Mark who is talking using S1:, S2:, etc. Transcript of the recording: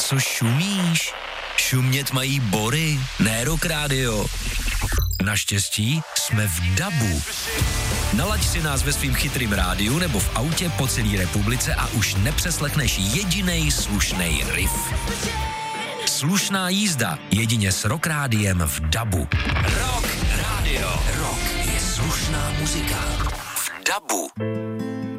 S1: Co šumíš? Šumět mají bory, ne Rock Radio. Naštěstí jsme v DABu. Nalaď si nás ve svým chytrým rádiu nebo v autě po celé republice a už nepřeslechneš jedinej slušnej riff. Slušná jízda jedině s Rock Rádiem v DABu. Rock Radio. Rock je slušná muzika v DABu.